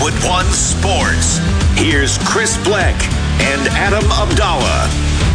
With One Sports, here's Chris Bleck and Adam Abdallah.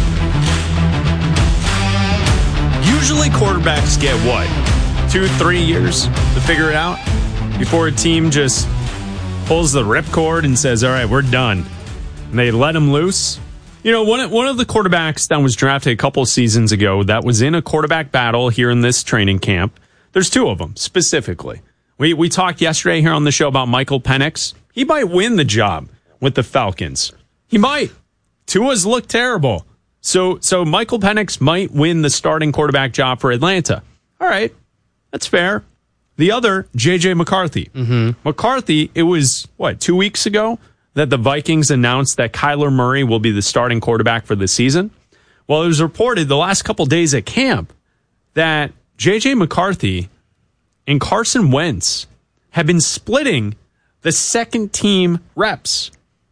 Usually quarterbacks get what? 2-3 years to figure it out before a team just pulls the ripcord and says, all right, we're done. And they let them loose. You know, one of the quarterbacks that was drafted a couple seasons ago that was in a quarterback battle here in this training camp, there's two of them specifically. We talked yesterday here on the show about Michael Penix. He might win the job with the Falcons. He might. Tua's looked terrible. So Michael Penix might win the starting quarterback job for Atlanta. All right. That's fair. The other, J.J. McCarthy. McCarthy, it was, 2 weeks ago that the Vikings announced that Kyler Murray will be the starting quarterback for the season? Well, it was reported the last couple days at camp that J.J. McCarthy and Carson Wentz have been splitting the second team reps.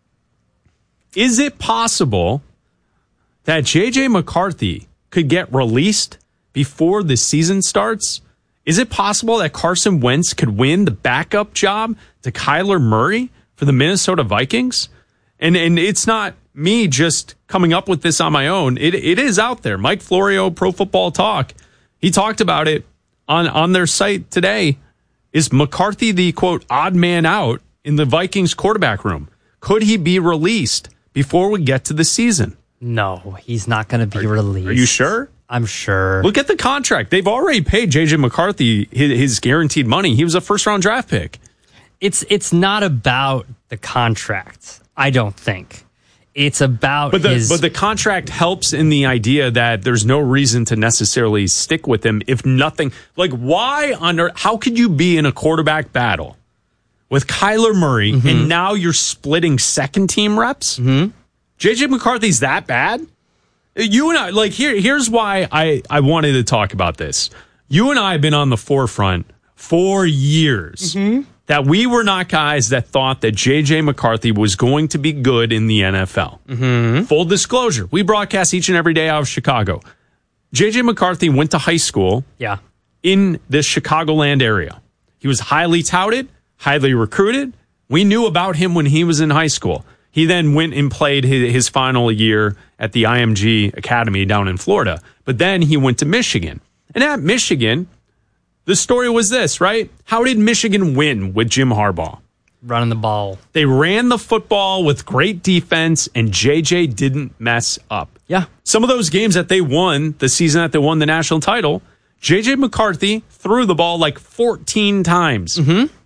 Is it possible that J.J. McCarthy could get released before the season starts? Is it possible that Carson Wentz could win the backup job to Kyler Murray for the Minnesota Vikings? And it's not me just coming up with this on my own. It is out there. Mike Florio, Pro Football Talk, he talked about it on their site today. Is McCarthy the, quote, odd man out in the Vikings quarterback room? Could he be released before we get to the season? No, he's not going to be released. Are you sure? I'm sure. Look at the contract. They've already paid J.J. McCarthy his guaranteed money. He was a first-round draft pick. It's not about the contract, I don't think. It's about But the contract helps in the idea that there's no reason to necessarily stick with him if nothing. Like, why on earth? How could you be in a quarterback battle with Kyler Murray and now you're splitting second-team reps? J.J. McCarthy's that bad? You and I, like, here's why I wanted to talk about this. You and I have been on the forefront for years that we were not guys that thought that J.J. McCarthy was going to be good in the NFL. Full disclosure, we broadcast each and every day out of Chicago. J.J. McCarthy went to high school in the Chicagoland area. He was highly touted, highly recruited. We knew about him when he was in high school. He then went and played his final year at the IMG Academy down in Florida. But then he went to Michigan. And at Michigan, the story was this, right? How did Michigan win with Jim Harbaugh? Running the ball. They ran the football with great defense, and JJ didn't mess up. Yeah. Some of those games that they won, the season that they won the national title, JJ McCarthy threw the ball like 14 times.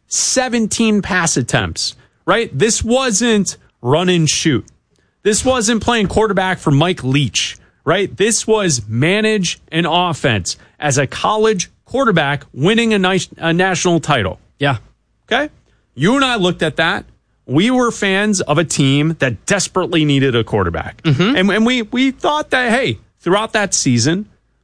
17 pass attempts, right? This wasn't run and shoot. This wasn't playing quarterback for Mike Leach, right? This was manage an offense as a college quarterback winning a national title. Yeah. Okay? You and I looked at that. We were fans of a team that desperately needed a quarterback. And we thought that, hey, throughout that season,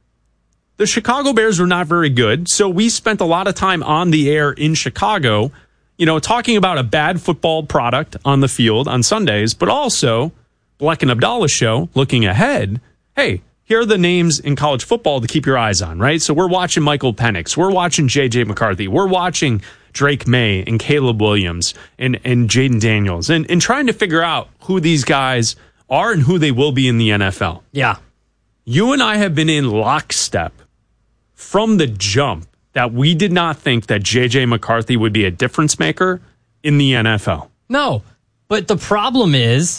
the Chicago Bears were not very good. So we spent a lot of time on the air in Chicago, talking about a bad football product on the field on Sundays, but also Bleck and Abdallah show looking ahead. Hey, here are the names in college football to keep your eyes on, right? So we're watching Michael Penix. We're watching J.J. McCarthy. We're watching Drake May and Caleb Williams and Jaden Daniels and trying to figure out who these guys are and who they will be in the NFL. Yeah. You and I have been in lockstep from the jump that we did not think that J.J. McCarthy would be a difference maker in the NFL. No, but the problem is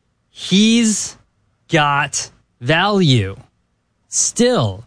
he's got value. Still,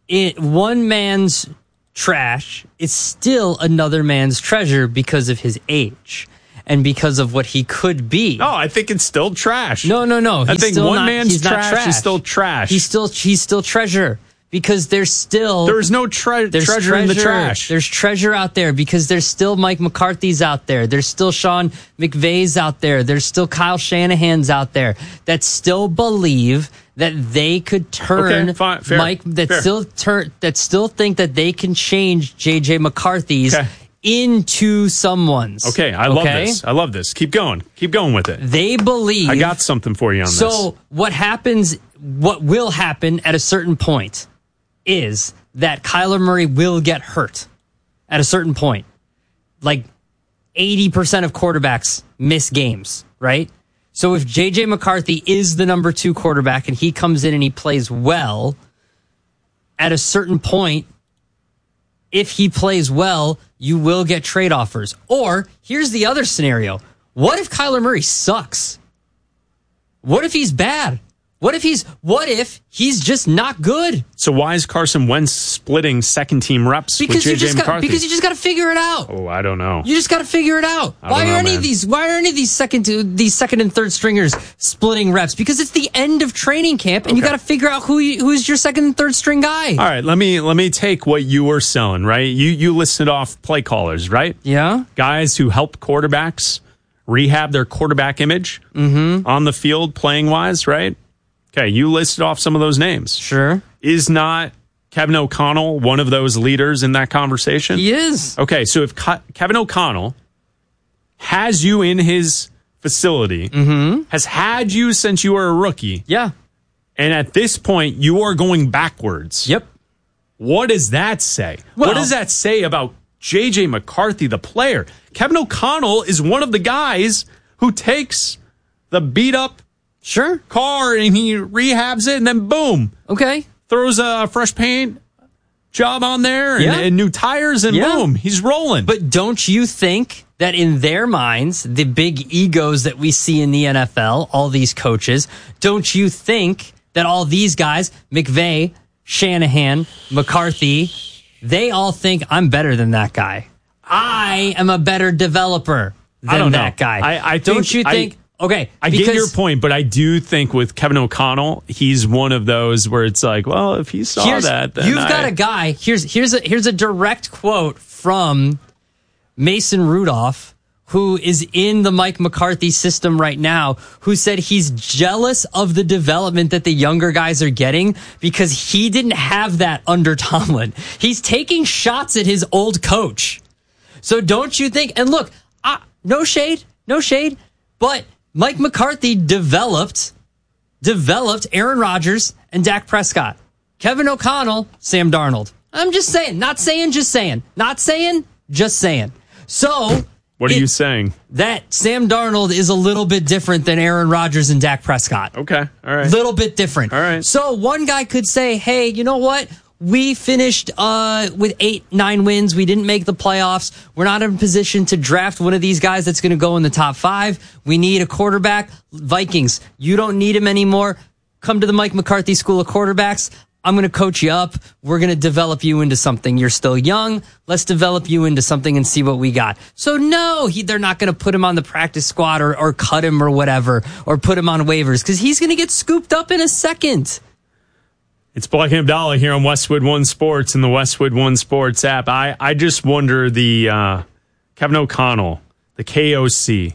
one man's trash is still another man's treasure because of his age and because of what he could be. No, I think it's still trash. No. I think one man's trash is still trash. He's still treasure. Because there's no treasure in the trash. There's treasure out there because there's still Mike McCarthy's out there. There's still Sean McVay's out there. There's still Kyle Shanahan's out there that still believe that they could turn Mike that still think that they can change JJ McCarthy's into someone's. Okay, I love this. Keep going with it. They believe. I got something for you on this. So what will happen at a certain point is that Kyler Murray will get hurt at a certain point. Like 80% of quarterbacks miss games, right? So if J.J. McCarthy is the number 2 quarterback and he comes in and he plays well, at a certain point, if he plays well, you will get trade offers. Or here's the other scenario. What if Kyler Murray sucks? What if he's bad? What if he's just not good? So why is Carson Wentz splitting second team reps with J.J. McCarthy? Because you just got to figure it out. Oh, I don't know. You just got to figure it out. Why are any of these second and third stringers splitting reps? Because it's the end of training camp, and you got to figure out who's your second and third string guy. All right, let me take what you were selling. Right, you listed off play callers, right? Yeah, guys who help quarterbacks rehab their quarterback image on the field, playing wise, right? Okay, you listed off some of those names. Sure. Is not Kevin O'Connell one of those leaders in that conversation? He is. Okay, so if Kevin O'Connell has you in his facility, has had you since you were a rookie, yeah, and at this point you are going backwards. Yep. What does that say? Well, what does that say about J.J. McCarthy, the player? Kevin O'Connell is one of the guys who takes the beat-up car and he rehabs it, and then boom. Okay. Throws a fresh paint job on there and new tires, and boom, he's rolling. But don't you think that in their minds, the big egos that we see in the NFL, all these coaches, don't you think that all these guys, McVay, Shanahan, McCarthy, they all think I'm better than that guy? I am a better developer than that guy. I don't you think? Okay, I get your point, but I do think with Kevin O'Connell, he's one of those where it's like, well, if he saw that, then you've got a guy. Here's a direct quote from Mason Rudolph, who is in the Mike McCarthy system right now, who said he's jealous of the development that the younger guys are getting because he didn't have that under Tomlin. He's taking shots at his old coach. So don't you think? And look, no shade, but Mike McCarthy developed Aaron Rodgers and Dak Prescott. Kevin O'Connell, Sam Darnold. I'm just saying, not saying, just saying. Not saying, just saying. So, what are you saying? That Sam Darnold is a little bit different than Aaron Rodgers and Dak Prescott. Okay, all right. Little bit different. All right. So one guy could say, hey, you know what? We finished with 8-9 wins. We didn't make the playoffs. We're not in a position to draft one of these guys that's going to go in the top 5. We need a quarterback. Vikings, you don't need him anymore. Come to the Mike McCarthy School of Quarterbacks. I'm going to coach you up. We're going to develop you into something. You're still young. Let's develop you into something and see what we got. So no, they're not going to put him on the practice squad or cut him or whatever, or put him on waivers, because he's going to get scooped up in a second. It's Black and Abdallah here on Westwood One Sports and the Westwood One Sports app. I just wonder the Kevin O'Connell, the KOC,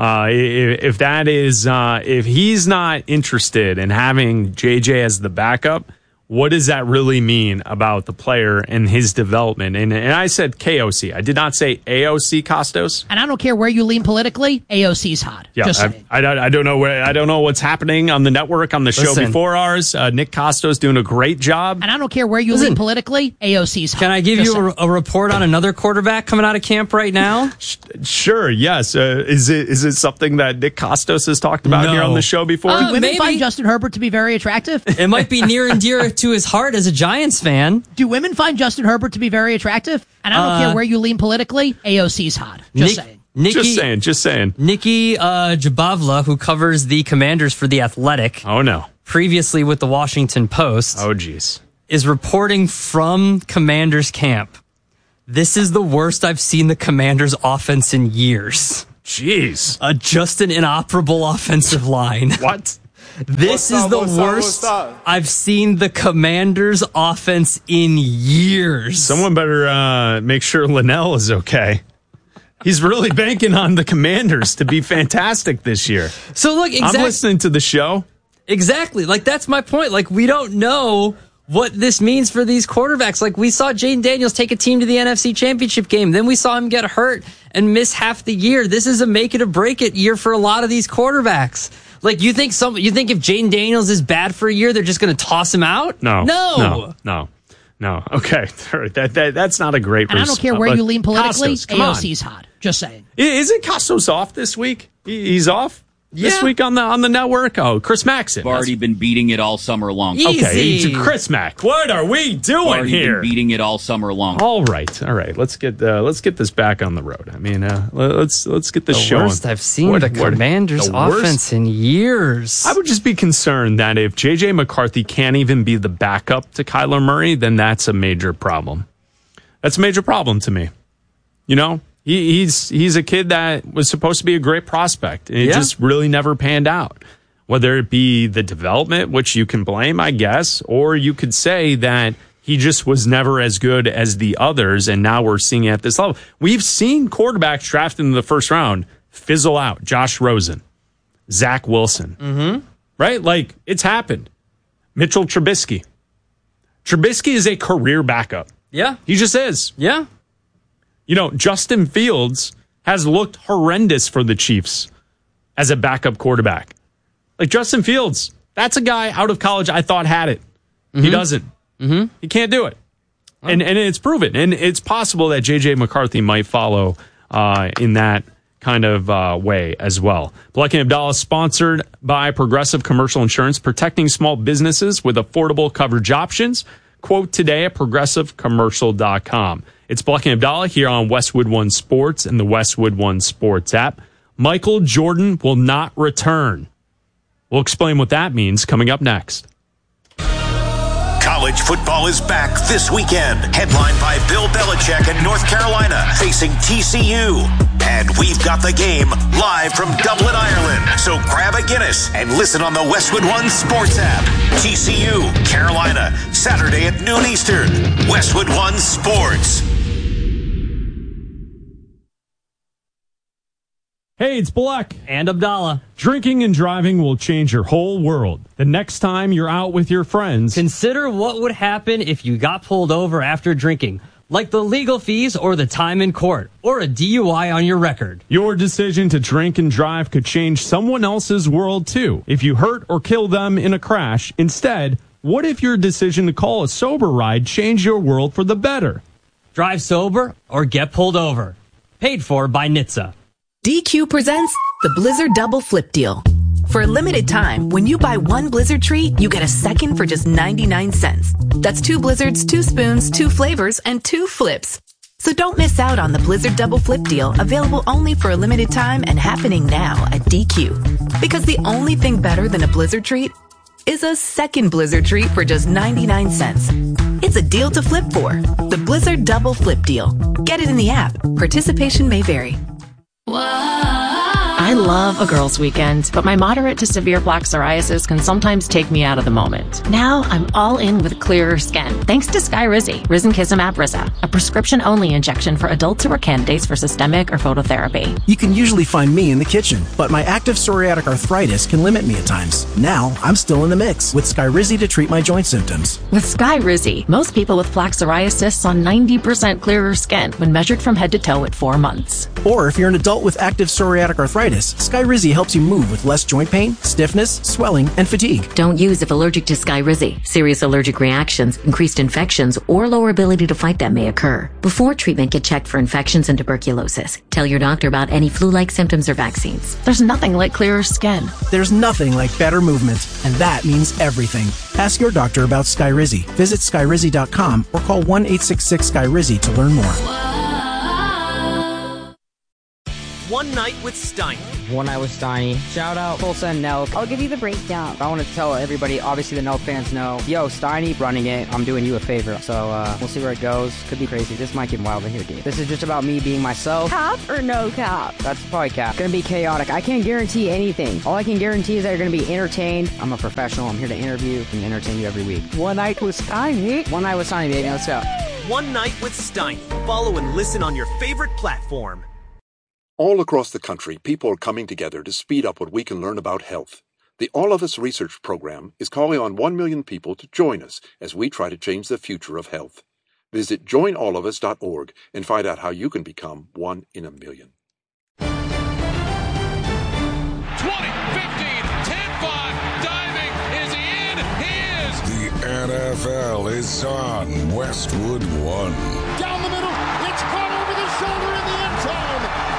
if that is if he's not interested in having JJ as the backup, what does that really mean about the player and his development? And I said KOC. I did not say AOC Costos. And I don't care where you lean politically. AOC's hot. Yeah, I don't know where. I don't know what's happening on the network on the show before ours. Nick Costos doing a great job. And I don't care where you lean politically. AOC's hot. Can I give you a report on another quarterback coming out of camp right now? Sure. Yes. Is it something that Nick Costos has talked about here on the show before? Do women find Justin Herbert to be very attractive? It might be near and dear to his heart as a Giants fan. Do women find Justin Herbert to be very attractive? And I don't care where you lean politically. AOC's hot. Saying. Just saying. Nikki Jabavla, who covers the Commanders for The Athletic. Oh, no. Previously with the Washington Post. Oh, geez. Is reporting from Commanders camp. This is the worst I've seen the Commanders offense in years. Jeez. Just an inoperable offensive line. What? This is the worst I've seen the Commanders' offense in years. Someone better make sure Linnell is okay. He's really banking on the Commanders to be fantastic this year. So look, I'm listening to the show. Exactly. Like, that's my point. Like, we don't know what this means for these quarterbacks. Like, we saw Jaden Daniels take a team to the NFC Championship game. Then we saw him get hurt and miss half the year. This is a make it or break it year for a lot of these quarterbacks. Like, you think if Jaden Daniels is bad for a year, they're just going to toss him out? No. Okay. That's not a great. And I don't care where you lean politically. AOC's hot. Just saying. Isn't Costos off this week? He's off? This week on the network? Oh, Chris Maxson. I've already been beating it all summer long. Okay, Chris Mack. What are we doing here? Been beating it all summer long. All right. Let's get this back on the road. I mean, let's get this show. The worst I've seen the Commanders' offense in years. I would just be concerned that if J.J. McCarthy can't even be the backup to Kyler Murray, then that's a major problem. That's a major problem to me. You know? He's a kid that was supposed to be a great prospect. And it just really never panned out. Whether it be the development, which you can blame, I guess, or you could say that he just was never as good as the others, and now we're seeing it at this level. We've seen quarterbacks drafted in the first round fizzle out. Josh Rosen, Zach Wilson, right? Like, it's happened. Mitchell Trubisky. Trubisky is a career backup. Yeah. He just is. Yeah. You know, Justin Fields has looked horrendous for the Chiefs as a backup quarterback. Like Justin Fields, that's a guy out of college I thought had it. He doesn't. He can't do it. Oh. And it's proven. And it's possible that J.J. McCarthy might follow in that kind of way as well. Bleck and Abdallah sponsored by Progressive Commercial Insurance, protecting small businesses with affordable coverage options. Quote today at progressivecommercial.com. It's Bleck and Abdallah here on Westwood One Sports and the Westwood One Sports app. Michael Jordan will not return. We'll explain what that means coming up next. College football is back this weekend. Headlined by Bill Belichick and North Carolina facing TCU. And we've got the game live from Dublin, Ireland. So grab a Guinness and listen on the Westwood One Sports app. TCU, Carolina, Saturday at noon Eastern. Westwood One Sports. Hey, it's Bleck and Abdallah. Drinking and driving will change your whole world. The next time you're out with your friends, consider what would happen if you got pulled over after drinking, like the legal fees or the time in court, or a DUI on your record. Your decision to drink and drive could change someone else's world too. If you hurt or kill them in a crash, instead, what if your decision to call a sober ride changed your world for the better? Drive sober or get pulled over. Paid for by NHTSA. DQ presents the Blizzard Double Flip Deal. For a limited time, when you buy one Blizzard treat, you get a second for just 99 cents. That's 2 Blizzards, 2 spoons, 2 flavors, and 2 flips. So don't miss out on the Blizzard Double Flip Deal, available only for a limited time and happening now at DQ. Because the only thing better than a Blizzard treat is a second Blizzard treat for just 99 cents. It's a deal to flip for. The Blizzard Double Flip Deal. Get it in the app. Participation may vary. I love a girls' weekend, but my moderate to severe plaque psoriasis can sometimes take me out of the moment. Now I'm all in with clearer skin, thanks to Skyrizi, Risankizumab Riza, a prescription-only injection for adults who are candidates for systemic or phototherapy. You can usually find me in the kitchen, but my active psoriatic arthritis can limit me at times. Now I'm still in the mix with Skyrizi to treat my joint symptoms. With Skyrizi, most people with plaque psoriasis saw 90% clearer skin when measured from head to toe at 4 months. Or if you're an adult with active psoriatic arthritis, Skyrizi helps you move with less joint pain, stiffness, swelling, and fatigue. Don't use if allergic to Skyrizi. Serious allergic reactions, increased infections, or lower ability to fight them may occur. Before treatment, get checked for infections and tuberculosis. Tell your doctor about any flu-like symptoms or vaccines. There's nothing like clearer skin. There's nothing like better movement, and that means everything. Ask your doctor about Skyrizi. Visit Skyrizi.com or call 1-866-SKYRIZI to learn more. One Night with Steiny. One Night with Steiny. Shout out Tulsa and Nelk. I'll give you the breakdown. I want to tell everybody, obviously the Nelk fans know, yo, Steiny running it, I'm doing you a favor. So we'll see where it goes. Could be crazy. This might get wild in here, dude. This is just about me being myself. Cap or no cap? That's probably cap. Gonna be chaotic. I can't guarantee anything. All I can guarantee is that you're gonna be entertained. I'm a professional. I'm here to interview and entertain you every week. One Night with Steiny. One Night with Steiny, baby. Let's go. One Night with Steiny. Follow and listen on your favorite platform. All across the country, people are coming together to speed up what we can learn about health. The All of Us Research Program is calling on 1 million people to join us as we try to change the future of health. Visit joinallofus.org and find out how you can become 1 in a million. 20, 15, 10-5, diving, is he in? He is! The NFL is on Westwood One. Down the middle, it's caught over the shoulder in the end zone.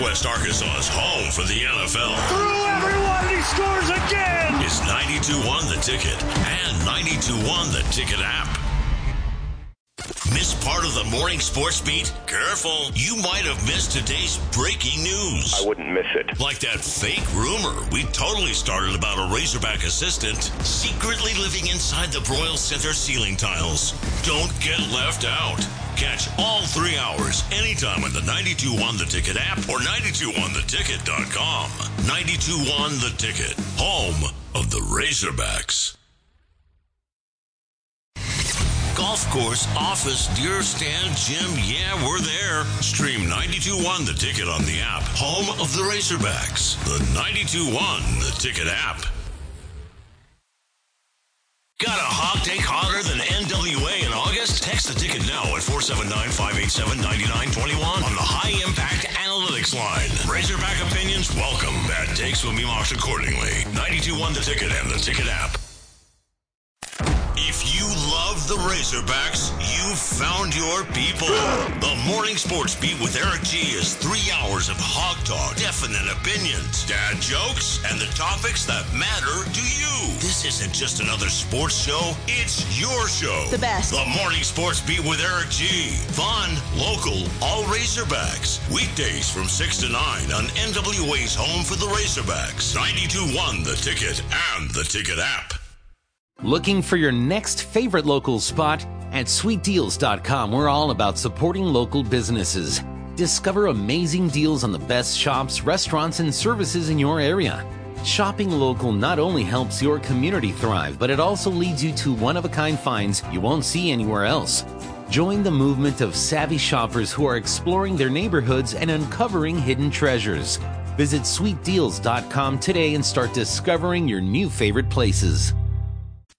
Northwest Arkansas's home for the NFL. Through everyone, he scores again! It's 92.1 The Ticket and 92.1 The Ticket app. Miss part of the morning sports beat? Careful, you might have missed today's breaking news. I wouldn't miss it. Like that fake rumor we totally started about a Razorback assistant secretly living inside the Broyles Center ceiling tiles. Don't get left out. Catch all 3 hours anytime on the 92.1 The Ticket app or 92.1theticket.com. 92.1 The Ticket, home of the Razorbacks. Golf course, office, deer stand, gym, yeah, we're there. Stream 92.1 The Ticket on the app, home of the Razorbacks. The 92.1 The Ticket app. Got a hot take hotter than NWA in August? Text The Ticket now at 479-587-9921 on the High Impact Analytics line. Razorback opinions, welcome. Bad takes will be marked accordingly. 92.1 The Ticket and The Ticket app. If you love the Razorbacks, you've found your people. The Morning Sports Beat with Eric G is 3 hours of hog talk, definite opinions, dad jokes, and the topics that matter to you. This isn't just another sports show, it's your show. The best. The Morning Sports Beat with Eric G. Fun, local, all Razorbacks. Weekdays from 6 to 9 on NWA's home for the Razorbacks. 92.1 The Ticket and The Ticket app. Looking for your next favorite local spot? At sweetdeals.com, we're all about supporting local businesses. Discover amazing deals on the best shops, restaurants, and services in your area. Shopping local not only helps your community thrive, but it also leads you to one-of-a-kind finds you won't see anywhere else. Join the movement of savvy shoppers who are exploring their neighborhoods and uncovering hidden treasures. Visit sweetdeals.com today and start discovering your new favorite places.